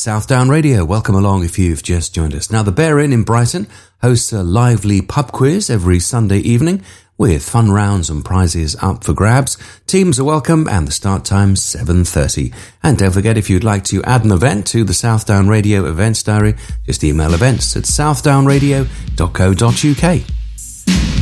Southdown Radio. Welcome along if you've just joined us. Now, the Bear Inn in Brighton hosts a lively pub quiz every Sunday evening with fun rounds and prizes up for grabs. Teams are welcome and the start time's 7:30. And don't forget, if you'd like to add an event to the Southdown Radio events diary, just email events@southdownradio.co.uk.